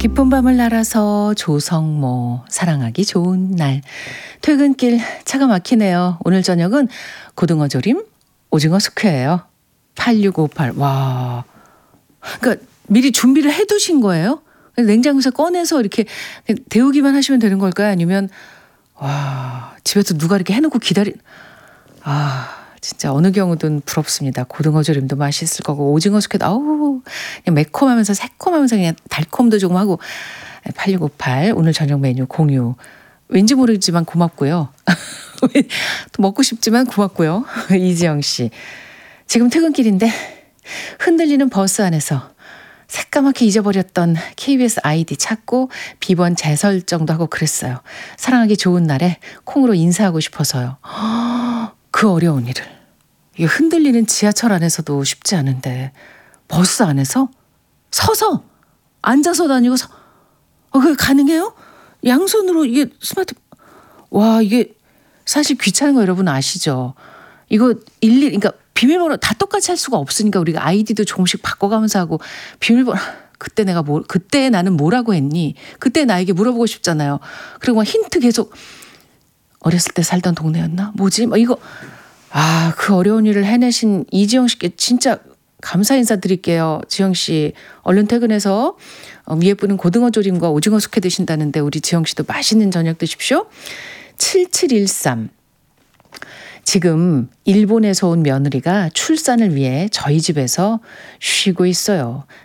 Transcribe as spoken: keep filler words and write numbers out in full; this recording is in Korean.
깊은 밤을 날아서 조성모 사랑하기 좋은 날. 퇴근길 차가 막히네요. 오늘 저녁은 고등어 조림, 오징어 숙회예요. 팔육오팔. 와. 그러니까 미리 준비를 해 두신 거예요? 냉장고에서 꺼내서 이렇게 데우기만 하시면 되는 걸까요? 아니면 와, 집에서 누가 이렇게 해 놓고 기다리 아, 진짜 어느 경우든 부럽습니다. 고등어 조림도 맛있을 거고 오징어 숙회도 아우 그냥 매콤하면서 새콤하면서 그냥 달콤도 조금 하고. 팔육오팔 오늘 저녁 메뉴 공유. 왠지 모르지만 고맙고요. 또 먹고 싶지만 고맙고요. 이지영 씨. 지금 퇴근길인데 흔들리는 버스 안에서 새까맣게 잊어버렸던 케이비에스 아이디 찾고 비번 재설정도 하고 그랬어요. 사랑하기 좋은 날에 콩으로 인사하고 싶어서요. 그 어려운 일을. 이게 흔들리는 지하철 안에서도 쉽지 않은데 버스 안에서 서서 앉아서 다니고 서, 어, 그게 가능해요? 양손으로 이게 스마트 와 이게 사실 귀찮은 거 여러분 아시죠? 이거 일일이 그러니까 비밀번호 다 똑같이 할 수가 없으니까 우리가 아이디도 조금씩 바꿔가면서 하고 비밀번호 그때 내가 뭐 그때 나는 뭐라고 했니? 그때 나에게 물어보고 싶잖아요. 그리고 막 힌트 계속 어렸을 때 살던 동네였나? 뭐지? 막 이거 아, 그 어려운 일을 해내신 이지영 씨께 진짜 감사 인사 드릴게요. 지영 씨 얼른 퇴근해서 위에 뿌는 고등어 조림과 오징어 숙회 드신다는데 우리 지영 씨도 맛있는 저녁 드십시오. 칠칠일삼. 지금 일본에서 온 며느리가 출산을 위해 저희 집에서 쉬고 있어요.